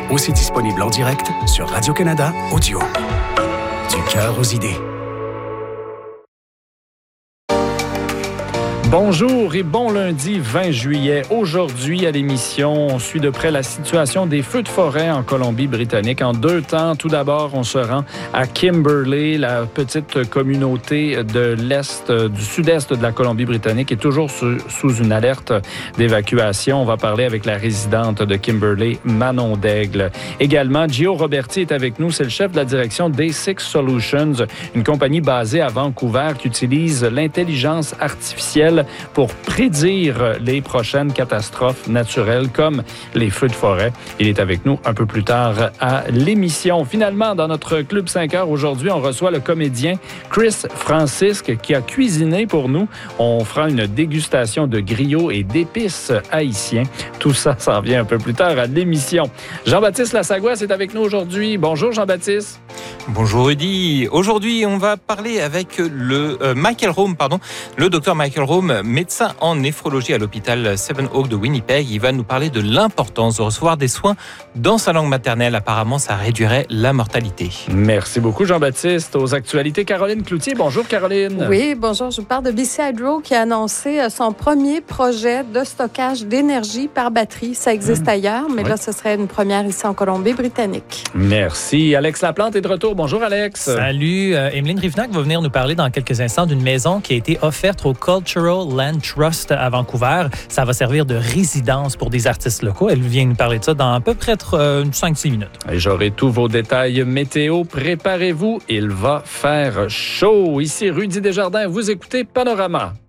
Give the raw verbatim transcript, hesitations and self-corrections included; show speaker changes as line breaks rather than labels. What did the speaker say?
aussi disponible en direct sur Radio-Canada Audio. Du cœur aux idées.
Bonjour et bon lundi vingt juillet. Aujourd'hui à l'émission, on suit de près la situation des feux de forêt en Colombie-Britannique. En deux temps, tout d'abord, on se rend à Kimberley, la petite communauté de l'Est, du sud-est de la Colombie-Britannique est toujours sous, sous une alerte d'évacuation. On va parler avec la résidente de Kimberley, Manon Daigle. Également, Gio Roberti est avec nous. C'est le chef de la direction d'A six Solutions, une compagnie basée à Vancouver qui utilise l'intelligence artificielle pour prédire les prochaines catastrophes naturelles comme les feux de forêt. Il est avec nous un peu plus tard à l'émission. Finalement, dans notre Club cinq heures, aujourd'hui, on reçoit le comédien Chris Francisque qui a cuisiné pour nous. On fera une dégustation de griots et d'épices haïtiens. Tout ça s'en vient un peu plus tard à l'émission. Jean-Baptiste Lasagouas est avec nous aujourd'hui. Bonjour Jean-Baptiste.
Bonjour Rudy. Aujourd'hui, on va parler avec le euh, Michael Rome, pardon, le docteur Michael Rome, médecin en néphrologie à l'hôpital Seven Oaks de Winnipeg. Il va nous parler de l'importance de recevoir des soins dans sa langue maternelle. Apparemment, ça réduirait la mortalité.
Merci beaucoup Jean-Baptiste. Aux actualités, Caroline Cloutier. Bonjour Caroline.
Oui, bonjour. Je vous parle de B C Hydro qui a annoncé son premier projet de stockage d'énergie par batterie. Ça existe mmh. ailleurs, mais oui. là, ce serait une première ici en Colombie-Britannique.
Merci. Alex Laplante est de retour. Bonjour Alex.
Salut. Euh, Emeline Rivenac va venir nous parler dans quelques instants d'une maison qui a été offerte au Cultural Land Trust à Vancouver. Ça va servir de résidence pour des artistes locaux. Elle vient nous parler de ça dans à peu près euh, cinq six minutes.
Et j'aurai tous vos détails météo. Préparez-vous, il va faire chaud. Ici Rudy Desjardins, vous écoutez Panorama.